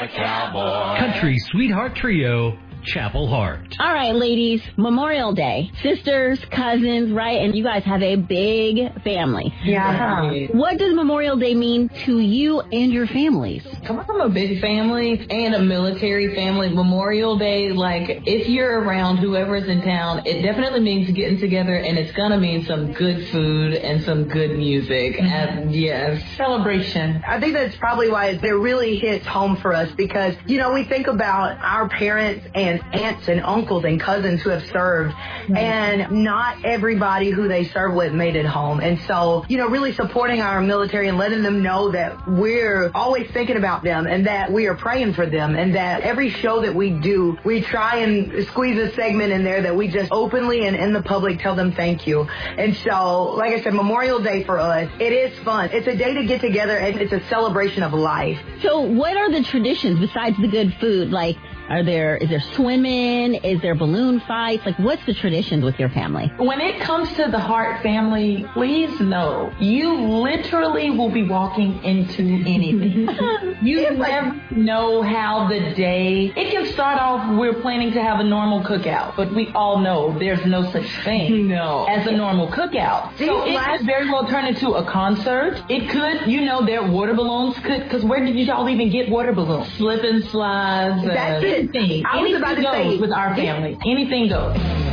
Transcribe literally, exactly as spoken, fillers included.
a cowboy. Country Sweetheart Trio, Chapel Hart. All right, ladies, Memorial Day. Sisters, cousins, right? And you guys have a big family. Yeah. What does Memorial Day mean to you and your families? Coming from a big family and a military family, Memorial Day, like, if you're around whoever's in town, it definitely means getting together, and it's going to mean some good food and some good music. Mm-hmm. And, yes, celebration. I think that's probably why it really hits home for us because, you know, we think about our parents and aunts and uncles and cousins who have served, mm-hmm. and not everybody who they serve with made it home. And so, you know, really supporting our military and letting them know that we're always thinking about them and that we are praying for them, and that every show that we do, we try and squeeze a segment in there that we just openly and in the public tell them thank you. And so, like I said, Memorial Day for us, it is fun. It's a day to get together, and it's a celebration of life. So what are the traditions besides the good food? Like, Are there, is there swimming? Is there balloon fights? Like, what's the traditions with your family? When it comes to the Hart family, please know, you literally will be walking into anything. You never know how the day, it can start off, we're planning to have a normal cookout, but we all know there's no such thing no. as a normal cookout. So it could very well turn into a concert. It could, you know, their water balloons could, because where did y'all even get water balloons? Slip and slides. That's uh, it. Anything. I was Anything about to goes say, with our family. Anything goes.